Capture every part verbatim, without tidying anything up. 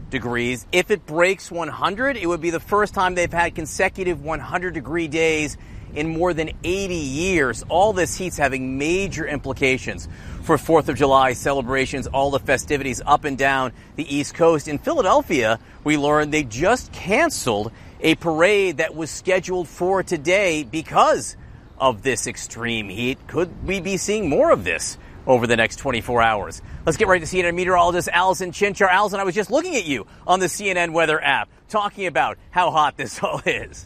degrees. If it breaks one hundred, it would be the first time they've had consecutive one hundred degree days in more than eighty years. All this heat's having major implications for fourth of July celebrations, all the festivities up and down the East Coast. In Philadelphia, we learned they just canceled a parade that was scheduled for today because of this extreme heat. Could we be seeing more of this over the next twenty-four hours? Let's get right to C N N meteorologist Allison Chinchar. Allison, I was just looking at you on the C N N weather app talking about how hot this all is.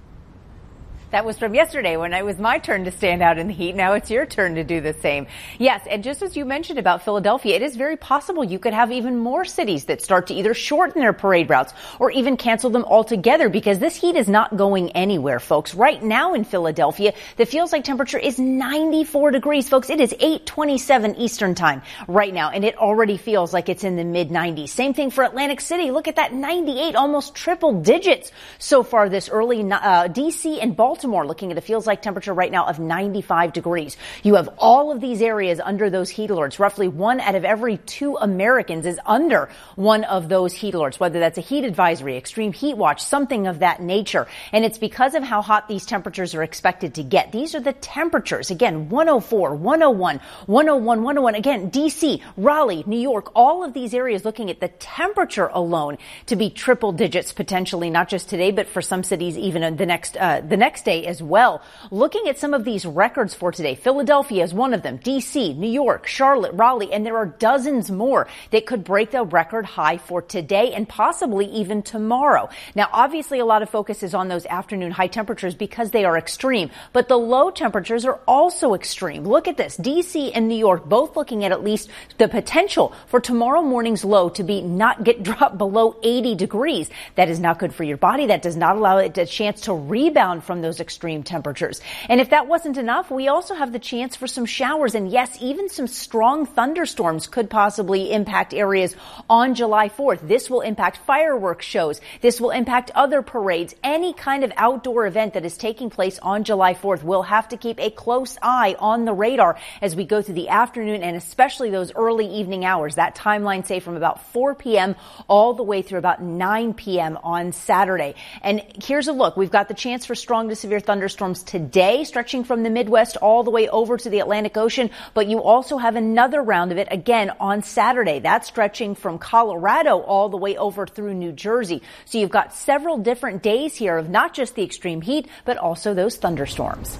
That was from yesterday when it was my turn to stand out in the heat. Now it's your turn to do the same. Yes, and just as you mentioned about Philadelphia, it is very possible you could have even more cities that start to either shorten their parade routes or even cancel them altogether, because this heat is not going anywhere, folks. Right now in Philadelphia, the feels like temperature is ninety-four degrees, folks. It is eight twenty-seven Eastern time right now, and it already feels like it's in the mid nineties. Same thing for Atlantic City. Look at that, ninety-eight, almost triple digits so far this early. Uh, D C and Baltimore Baltimore, looking at a feels like temperature right now of ninety-five degrees. You have all of these areas under those heat alerts. Roughly one out of every two Americans is under one of those heat alerts, whether that's a heat advisory, extreme heat watch, something of that nature. And it's because of how hot these temperatures are expected to get. These are the temperatures. Again, one oh four, one oh one, one oh one, one oh one. Again, D C, Raleigh, New York, all of these areas looking at the temperature alone to be triple digits potentially, not just today, but for some cities even the next, uh, the next day as well. Looking at some of these records for today, Philadelphia is one of them, D C, New York, Charlotte, Raleigh, and there are dozens more that could break the record high for today and possibly even tomorrow. Now, obviously, a lot of focus is on those afternoon high temperatures because they are extreme, but the low temperatures are also extreme. Look at this. D C and New York both looking at at least the potential for tomorrow morning's low to be not get dropped below eighty degrees. That is not good for your body. That does not allow it a chance to rebound from those extreme temperatures. And if that wasn't enough, we also have the chance for some showers. And yes, even some strong thunderstorms could possibly impact areas on July fourth. This will impact fireworks shows. This will impact other parades. Any kind of outdoor event that is taking place on July fourth will have to keep a close eye on the radar as we go through the afternoon and especially those early evening hours. That timeline, say, from about four p.m. all the way through about nine p.m. on Saturday. And here's a look. We've got the chance for strong to severe thunderstorms today, stretching from the Midwest all the way over to the Atlantic Ocean. But you also have another round of it again on Saturday. That's stretching from Colorado all the way over through New Jersey. So you've got several different days here of not just the extreme heat, but also those thunderstorms.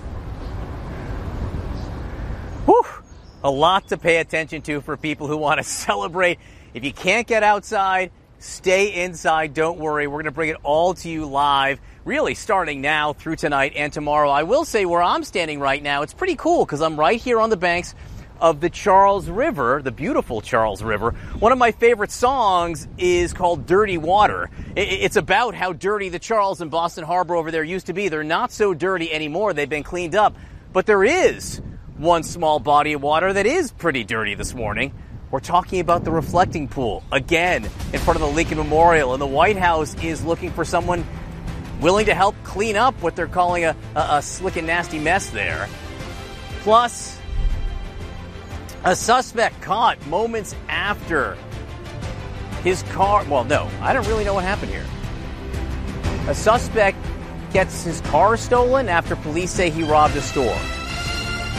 Whew. A lot to pay attention to for people who want to celebrate. If you can't get outside, stay inside. Don't worry. We're going to bring it all to you live, really starting now through tonight and tomorrow. I will say where I'm standing right now, it's pretty cool because I'm right here on the banks of the Charles River, the beautiful Charles River. One of my favorite songs is called Dirty Water. It's about how dirty the Charles and Boston Harbor over there used to be. They're not so dirty anymore. They've been cleaned up. But there is one small body of water that is pretty dirty this morning. We're talking about the reflecting pool, again, in front of the Lincoln Memorial. And the White House is looking for someone willing to help clean up what they're calling a, a, a slick and nasty mess there. Plus, a suspect caught moments after his car. Well, no, I don't really know what happened here. A suspect gets his car stolen after police say he robbed a store.